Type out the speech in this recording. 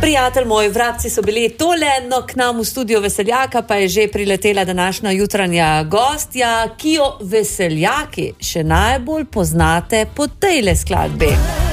Prijatelj moj, vrabci so bili tole, no k nam v studio Veseljaka pa je že priletela današnja jutranja gostja, ki jo veseljaki še najbolj poznate po tejle skladbi.